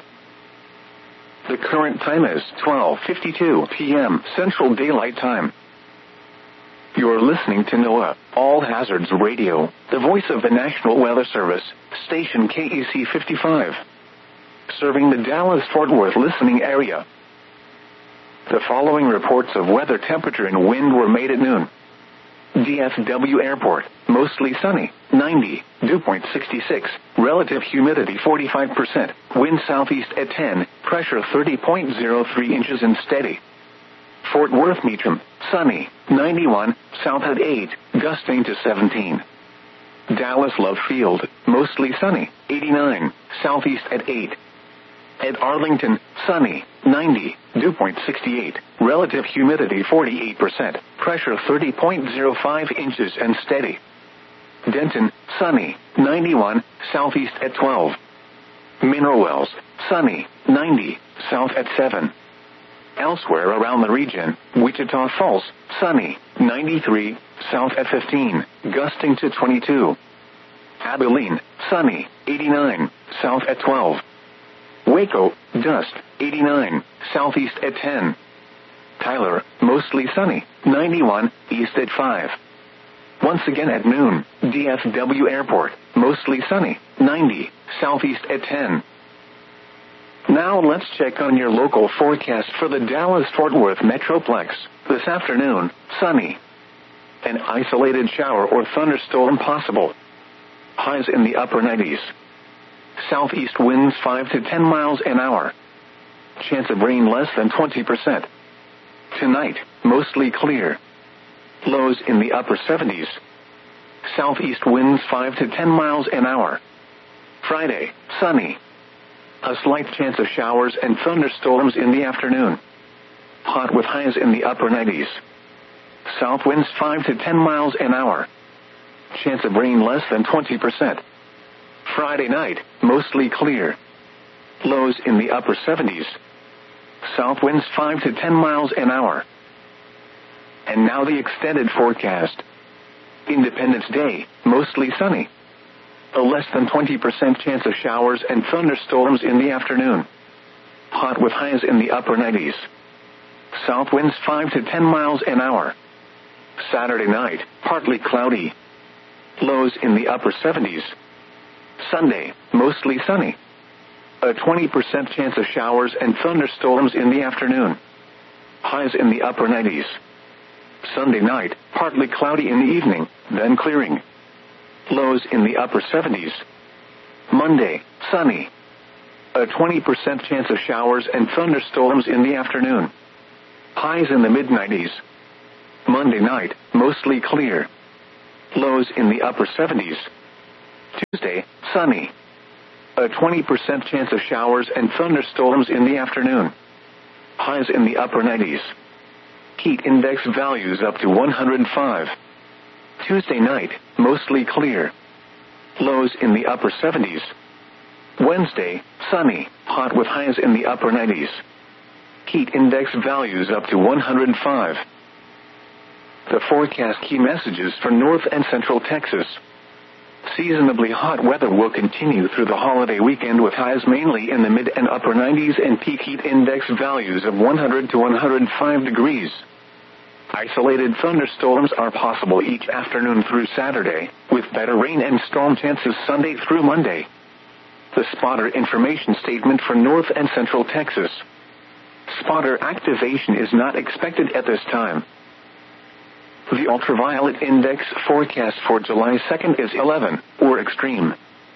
The current time is twelve fifty-two p.m. Central Daylight Time. You're listening to NOAA, All Hazards Radio, the voice of the National Weather Service, station K E C fifty-five. Serving the Dallas-Fort Worth listening area. The following reports of weather, temperature, and wind were made at noon. D F W Airport, mostly sunny, ninety, dew point sixty-six, relative humidity forty-five percent, wind southeast at ten, pressure thirty point zero three inches and steady. Fort Worth Meacham, sunny, ninety-one, south at eight, gusting to seventeen. Dallas Love Field, mostly sunny, eighty-nine, southeast at eight. At Arlington, sunny, ninety, dew point sixty-eight, relative humidity forty-eight percent, pressure thirty point zero five inches and steady. Denton, sunny, ninety-one, southeast at twelve. Mineral Wells, sunny, ninety, south at seven. Elsewhere around the region, Wichita Falls, sunny, ninety-three, south at fifteen, gusting to twenty-two. Abilene, sunny, eighty-nine, south at twelve. Waco, dust, eighty-nine, southeast at ten. Tyler, mostly sunny, ninety-one, east at five. Once again at noon, D F W Airport, mostly sunny, ninety, southeast at ten. Now let's check on your local forecast for the Dallas-Fort Worth Metroplex. This afternoon, sunny. An isolated shower or thunderstorm possible. Highs in the upper nineties. Southeast winds five to ten miles an hour. Chance of rain less than twenty percent. Tonight, mostly clear. Lows in the upper seventies. Southeast winds five to ten miles an hour. Friday, sunny. A slight chance of showers and thunderstorms in the afternoon. Hot with highs in the upper nineties. South winds five to ten miles an hour. Chance of rain less than twenty percent. Friday night, mostly clear. Lows in the upper seventies. South winds five to ten miles an hour. And now the extended forecast. Independence Day, mostly sunny. A less than twenty percent chance of showers and thunderstorms in the afternoon. Hot with highs in the upper nineties. South winds five to ten miles an hour. Saturday night, partly cloudy. Lows in the upper seventies. Sunday, mostly sunny. A twenty percent chance of showers and thunderstorms in the afternoon. Highs in the upper nineties. Sunday night, partly cloudy in the evening, then clearing. Lows in the upper seventies. Monday, sunny. A twenty percent chance of showers and thunderstorms in the afternoon. Highs in the mid nineties. Monday night, mostly clear. Lows in the upper seventies. Tuesday, sunny. A twenty percent chance of showers and thunderstorms in the afternoon. Highs in the upper nineties. Heat index values up to one hundred five. Tuesday night, mostly clear. Lows in the upper seventies. Wednesday, sunny, hot with highs in the upper nineties. Heat index values up to one hundred five. The forecast key messages for North and Central Texas. Seasonably hot weather will continue through the holiday weekend with highs mainly in the mid and upper nineties and peak heat index values of one hundred to one hundred five degrees. Isolated thunderstorms are possible each afternoon through Saturday, with better rain and storm chances Sunday through Monday. The spotter information statement for North and Central Texas. Spotter activation is not expected at this time. The ultraviolet index forecast for July second is eleven, or extreme.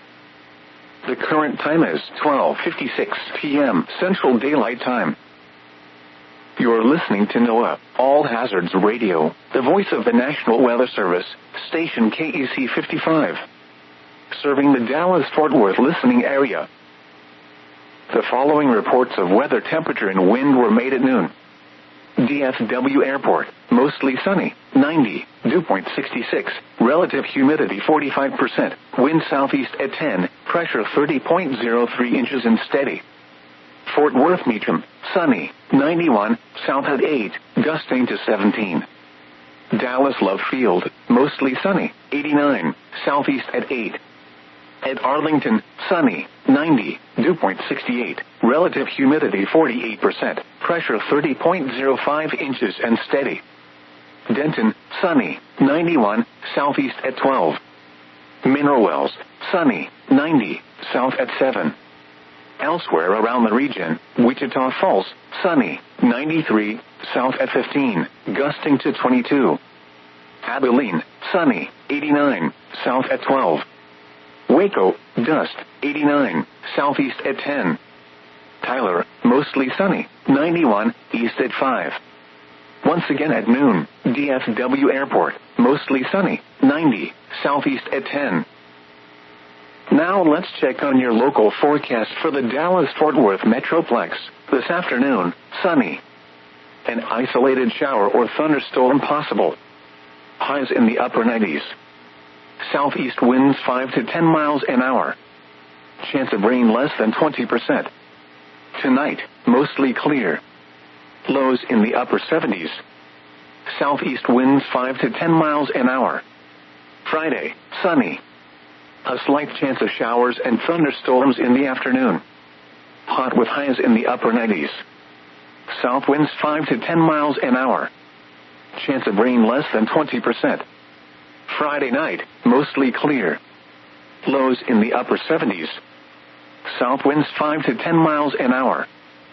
The current time is twelve fifty-six p.m. Central Daylight Time. You're listening to NOAA, All Hazards Radio, the voice of the National Weather Service, station K E C fifty-five. Serving the Dallas-Fort Worth listening area. The following reports of weather, temperature, and wind were made at noon. D F W Airport, mostly sunny, ninety, dew point sixty-six, relative humidity forty-five percent, wind southeast at ten, pressure thirty point zero three inches and steady. Fort Worth Meacham, sunny, ninety-one, south at eight, gusting to seventeen. Dallas Love Field, mostly sunny, eighty-nine, southeast at eight. At Arlington, sunny, ninety, dew point sixty-eight, relative humidity forty-eight percent, pressure thirty point zero five inches and steady. Denton, sunny, ninety-one, southeast at twelve. Mineral Wells, sunny, ninety, south at seven. Elsewhere around the region, Wichita Falls, sunny, ninety-three, south at fifteen, gusting to twenty-two. Abilene, sunny, eighty-nine, south at twelve. Waco, dust, eighty-nine, southeast at ten. Tyler, mostly sunny, ninety-one, east at five. Once again at noon, D F W Airport, mostly sunny, ninety, southeast at ten. Now let's check on your local forecast for the Dallas-Fort Worth Metroplex. This afternoon, sunny. An isolated shower or thunderstorm possible. Highs in the upper nineties. Southeast winds five to ten miles an hour. Chance of rain less than twenty percent. Tonight, mostly clear. Lows in the upper seventies. Southeast winds five to ten miles an hour. Friday, sunny. A slight chance of showers and thunderstorms in the afternoon. Hot with highs in the upper nineties. South winds five to ten miles an hour. Chance of rain less than twenty percent. Friday night, mostly clear. Lows in the upper seventies. South winds five to ten miles an hour.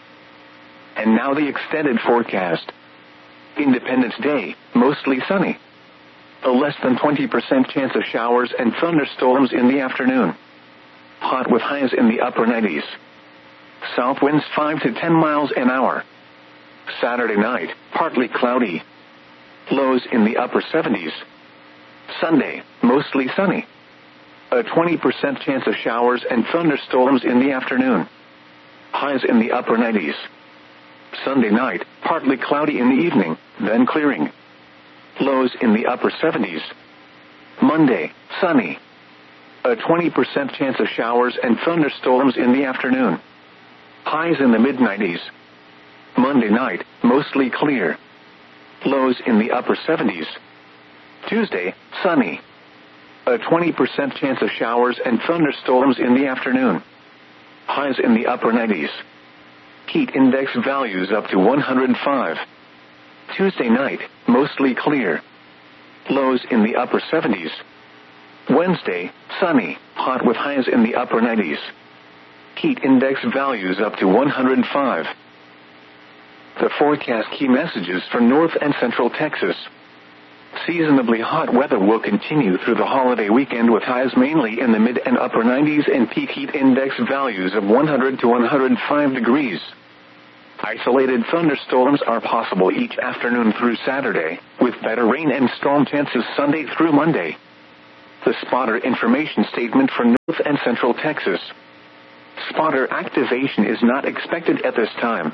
And now the extended forecast. Independence Day, mostly sunny. A less than twenty percent chance of showers and thunderstorms in the afternoon. Hot with highs in the upper nineties. South winds five to ten miles an hour. Saturday night, partly cloudy. Lows in the upper seventies. Sunday, mostly sunny. A twenty percent chance of showers and thunderstorms in the afternoon. Highs in the upper nineties. Sunday night, partly cloudy in the evening, then clearing. Lows in the upper seventies. Monday, sunny. A twenty percent chance of showers and thunderstorms in the afternoon. Highs in the mid nineties. Monday night, mostly clear. Lows in the upper seventies. Tuesday, sunny. A twenty percent chance of showers and thunderstorms in the afternoon. Highs in the upper nineties. Heat index values up to one hundred five. Tuesday night, mostly clear. Lows in the upper seventies. Wednesday, sunny, hot with highs in the upper nineties. Heat index values up to one hundred five. The forecast key messages for North and Central Texas. Unseasonably hot weather will continue through the holiday weekend with highs mainly in the mid and upper nineties and peak heat index values of one hundred to one hundred five degrees. Isolated thunderstorms are possible each afternoon through Saturday, with better rain and storm chances Sunday through Monday. The spotter information statement for North and Central Texas. Spotter activation is not expected at this time.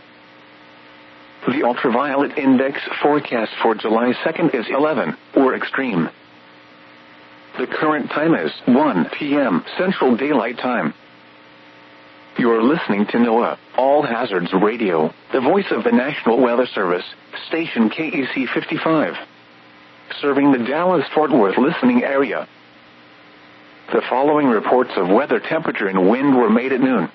The ultraviolet index forecast for July second is eleven, or extreme. The current time is one p m Central Daylight Time. You're listening to NOAA, All Hazards Radio, the voice of the National Weather Service, station K E C fifty-five. Serving the Dallas-Fort Worth listening area. The following reports of weather, temperature, and wind were made at noon.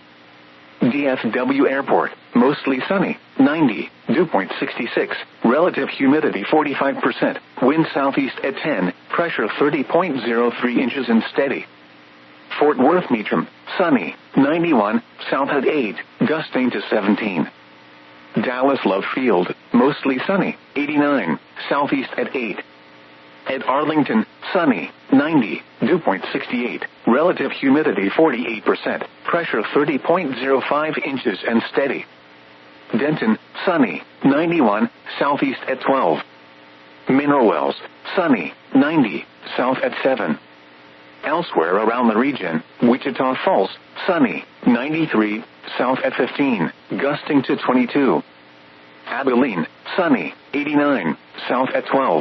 D F W Airport, mostly sunny, ninety, dew point sixty-six, relative humidity forty-five percent, wind southeast at ten, pressure thirty point zero three inches and steady. Fort Worth Meacham, sunny, ninety-one, south at eight, gusting to seventeen. Dallas Love Field, mostly sunny, eighty-nine, southeast at eight. At Arlington, sunny, ninety, dew point sixty-eight, relative humidity forty-eight percent, pressure thirty point zero five inches and steady. Denton, sunny, ninety-one, southeast at twelve. Mineral Wells, sunny, ninety, south at seven. Elsewhere around the region, Wichita Falls, sunny, ninety-three, south at fifteen, gusting to twenty-two. Abilene, sunny, eighty-nine, south at twelve.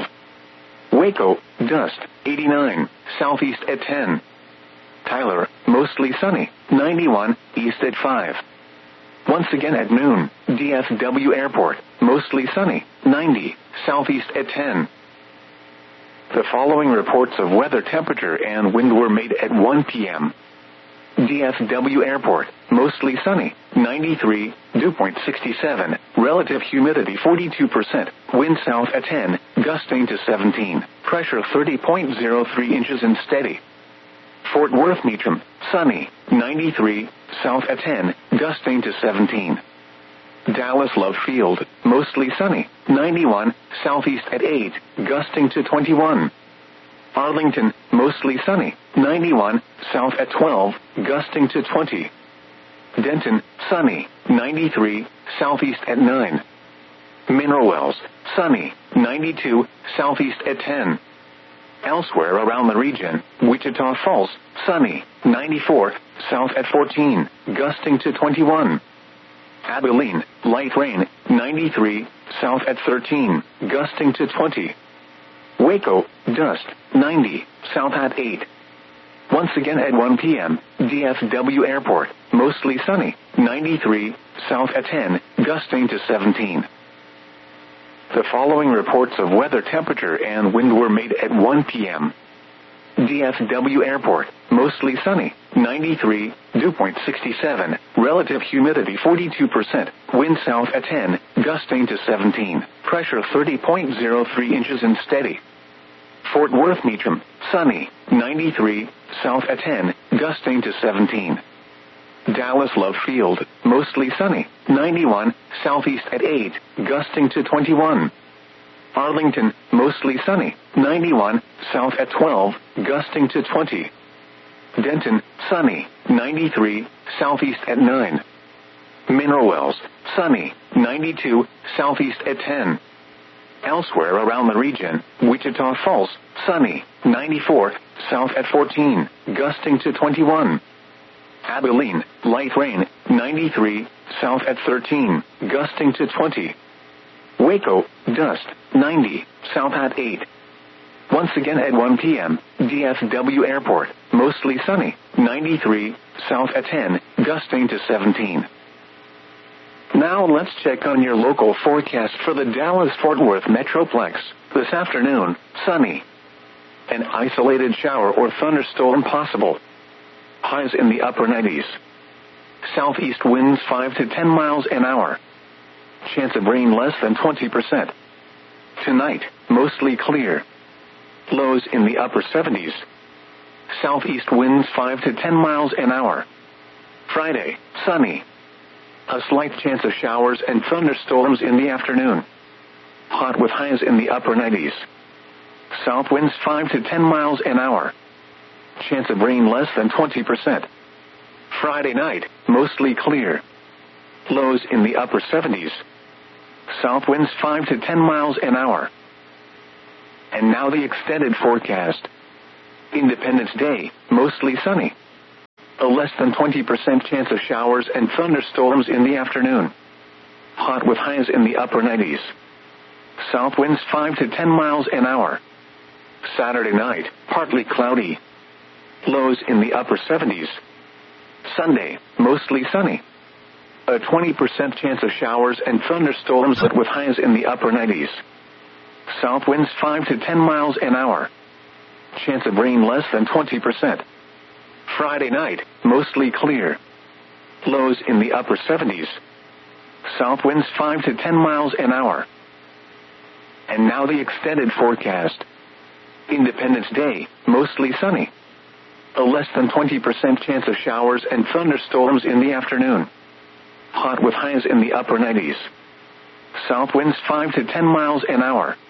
Waco, dust, eighty-nine, southeast at ten. Tyler, mostly sunny, ninety-one, east at five. Once again at noon, D F W Airport, mostly sunny, ninety, southeast at ten. The following reports of weather, temperature, and wind were made at one p m D F W Airport, mostly sunny, ninety-three, dew point sixty-seven, relative humidity forty-two percent, wind south at ten, gusting to seventeen, pressure thirty point zero three inches and steady. Fort Worth Meacham, sunny, ninety-three, south at ten, gusting to seventeen. Dallas Love Field, mostly sunny, ninety-one, southeast at eight, gusting to twenty-one. Arlington, mostly sunny, ninety-one, south at twelve, gusting to twenty. Denton, sunny, ninety-three, southeast at nine. Mineral Wells, sunny, ninety-two, southeast at ten. Elsewhere around the region, Wichita Falls, sunny, ninety-four, south at fourteen, gusting to twenty-one. Abilene, light rain, ninety-three, south at thirteen, gusting to twenty. Waco, dust, ninety, south at eight. Once again at one p m, D F W Airport, mostly sunny, ninety-three, south at ten, gusting to seventeen. The following reports of weather, temperature, and wind were made at one p m D F W Airport, mostly sunny, ninety-three, dew point sixty-seven, relative humidity forty-two percent, wind south at ten, gusting to seventeen, pressure thirty point zero three inches and steady. Fort Worth Meacham, sunny, ninety-three, south at ten, gusting to seventeen. Dallas Love Field, mostly sunny, ninety-one, southeast at eight, gusting to twenty-one. Arlington, mostly sunny, ninety-one, south at twelve, gusting to twenty. Denton, sunny, ninety-three, southeast at nine. Mineral Wells, sunny, ninety-two, southeast at ten. Elsewhere around the region, Wichita Falls, sunny, ninety-four, south at fourteen, gusting to twenty-one. Abilene, light rain, ninety-three, south at thirteen, gusting to twenty. Waco, dust, ninety, south at eight. Once again at one p m, D F W Airport, mostly sunny, ninety-three, south at ten, gusting to seventeen. Now let's check on your local forecast for the Dallas-Fort Worth Metroplex. This afternoon, sunny. An isolated shower or thunderstorm possible. Highs in the upper nineties. Southeast winds five to ten miles an hour. Chance of rain less than twenty percent. Tonight, mostly clear. Lows in the upper seventies. Southeast winds five to ten miles an hour. Friday, sunny. A slight chance of showers and thunderstorms in the afternoon. Hot with highs in the upper nineties. South winds five to ten miles an hour. Chance of rain less than twenty percent. Friday night, mostly clear. Lows in the upper seventies. South winds five to ten miles an hour. And now the extended forecast. Independence Day, mostly sunny. A less than twenty percent chance of showers and thunderstorms in the afternoon. Hot with highs in the upper nineties. South winds five to ten miles an hour. Saturday night, partly cloudy. Lows in the upper seventies. Sunday, mostly sunny. A twenty percent chance of showers and thunderstorms with highs in the upper nineties. South winds five to ten miles an hour. Chance of rain less than twenty percent. Friday night, mostly clear. Lows in the upper seventies. South winds five to ten miles an hour. And now the extended forecast. Independence Day, mostly sunny. A less than twenty percent chance of showers and thunderstorms in the afternoon. Hot with highs in the upper nineties. South winds five to ten miles an hour.